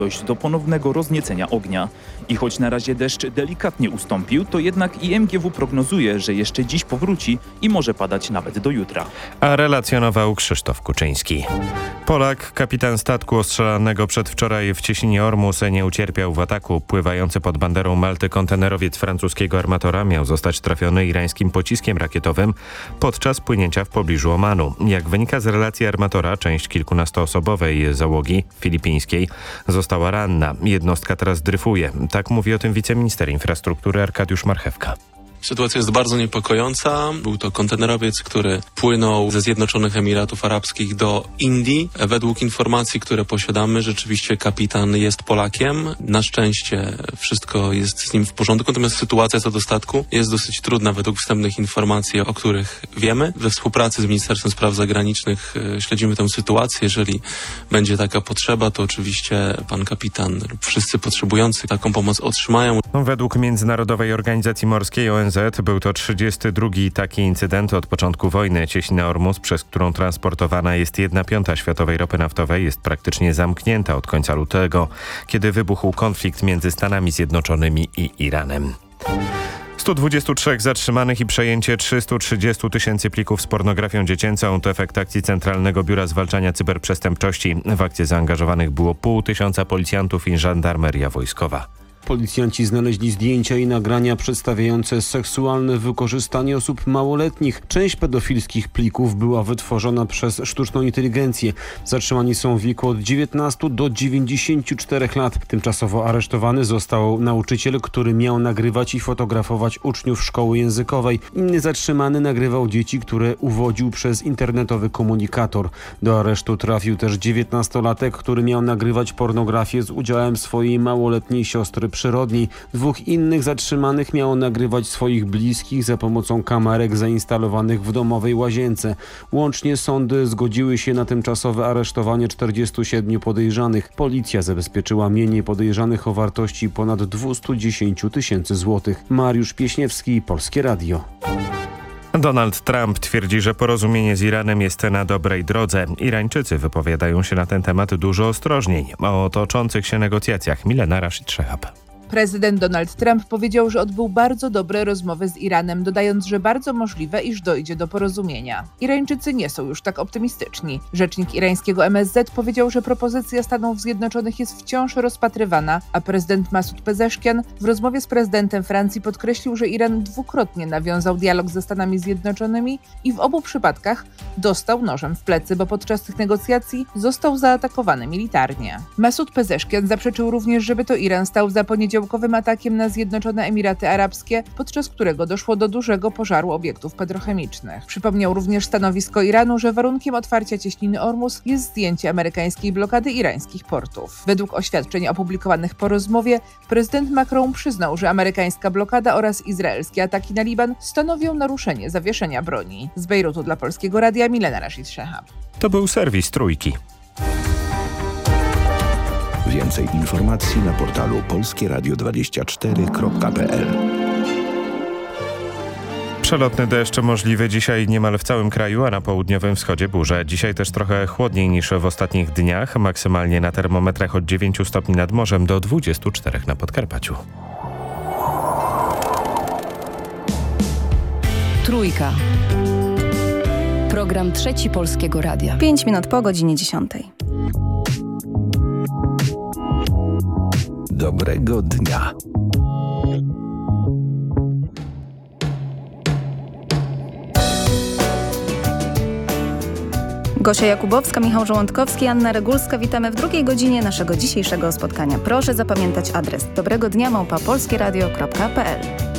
dojść do ponownego rozniecenia ognia. I choć na razie deszcz delikatnie ustąpił, to jednak IMGW prognozuje, że jeszcze dziś powróci i może padać nawet do jutra. A relacjonował Krzysztof Kuczyński. Polak, kapitan statku ostrzelanego przedwczoraj w cieśninie Ormus, nie ucierpiał w ataku. Pływający pod banderą Malty kontenerowiec francuskiego armatora miał zostać trafiony irańskim pociskiem rakietowym podczas płynięcia w pobliżu Omanu. Jak wynika z relacji armatora, część kilkunastoosobowej załogi filipińskiej została ranna. Jednostka teraz dryfuje. Tak mówi o tym wiceminister infrastruktury Arkadiusz Marchewka. Sytuacja jest bardzo niepokojąca. Był to kontenerowiec, który płynął ze Zjednoczonych Emiratów Arabskich do Indii. Według informacji, które posiadamy, rzeczywiście kapitan jest Polakiem. Na szczęście wszystko jest z nim w porządku, natomiast sytuacja co do statku jest dosyć trudna według wstępnych informacji, o których wiemy. We współpracy z Ministerstwem Spraw Zagranicznych śledzimy tę sytuację. Jeżeli będzie taka potrzeba, to oczywiście pan kapitan lub wszyscy potrzebujący taką pomoc otrzymają. Według Międzynarodowej Organizacji Morskiej ONZ był to 32. taki incydent od początku wojny. Cieśnina Ormus, przez którą transportowana jest 1/5 światowej ropy naftowej, jest praktycznie zamknięta od końca lutego, kiedy wybuchł konflikt między Stanami Zjednoczonymi i Iranem. 123 zatrzymanych i przejęcie 330 tysięcy plików z pornografią dziecięcą to efekt akcji Centralnego Biura Zwalczania Cyberprzestępczości. W akcję zaangażowanych było 500 policjantów i żandarmeria wojskowa. Policjanci znaleźli zdjęcia i nagrania przedstawiające seksualne wykorzystanie osób małoletnich. Część pedofilskich plików była wytworzona przez sztuczną inteligencję. Zatrzymani są w wieku od 19 do 94 lat. Tymczasowo aresztowany został nauczyciel, który miał nagrywać i fotografować uczniów szkoły językowej. Inny zatrzymany nagrywał dzieci, które uwodził przez internetowy komunikator. Do aresztu trafił też 19-latek, który miał nagrywać pornografię z udziałem swojej małoletniej siostry przyrodniej. 2 innych zatrzymanych miało nagrywać swoich bliskich za pomocą kamerek zainstalowanych w domowej łazience. Łącznie sądy zgodziły się na tymczasowe aresztowanie 47 podejrzanych. Policja zabezpieczyła mienie podejrzanych o wartości ponad 210 tysięcy złotych. Mariusz Pieśniewski, Polskie Radio. Donald Trump twierdzi, że porozumienie z Iranem jest na dobrej drodze. Irańczycy wypowiadają się na ten temat dużo ostrożniej. O toczących się negocjacjach Milena Rashid-Shehab. Prezydent Donald Trump powiedział, że odbył bardzo dobre rozmowy z Iranem, dodając, że bardzo możliwe, iż dojdzie do porozumienia. Irańczycy nie są już tak optymistyczni. Rzecznik irańskiego MSZ powiedział, że propozycja Stanów Zjednoczonych jest wciąż rozpatrywana, a prezydent Masoud Pezeshkian w rozmowie z prezydentem Francji podkreślił, że Iran dwukrotnie nawiązał dialog ze Stanami Zjednoczonymi i w obu przypadkach dostał nożem w plecy, bo podczas tych negocjacji został zaatakowany militarnie. Masoud Pezeshkian zaprzeczył również, żeby to Iran stał za poniedziałkowym atakiem na Zjednoczone Emiraty Arabskie, podczas którego doszło do dużego pożaru obiektów petrochemicznych. Przypomniał również stanowisko Iranu, że warunkiem otwarcia cieśniny Ormus jest zdjęcie amerykańskiej blokady irańskich portów. Według oświadczeń opublikowanych po rozmowie, prezydent Macron przyznał, że amerykańska blokada oraz izraelskie ataki na Liban stanowią naruszenie zawieszenia broni. Z Bejrutu dla Polskiego Radia Milena Rashid-Shehab. To był serwis Trójki. Więcej informacji na portalu polskieradio24.pl. Przelotny deszcz możliwy dzisiaj niemal w całym kraju, a na południowym wschodzie burze. Dzisiaj też trochę chłodniej niż w ostatnich dniach, maksymalnie na termometrach od 9 stopni nad morzem do 24 na Podkarpaciu. Trójka. Program Trzeci Polskiego Radia. 5 minut po godzinie 10. Dobrego dnia. Gosia Jakubowska, Michał Żołądkowski, Anna Regulska. Witamy w drugiej godzinie naszego dzisiejszego spotkania. Proszę zapamiętać adres dobregodnia@polskieradio.pl.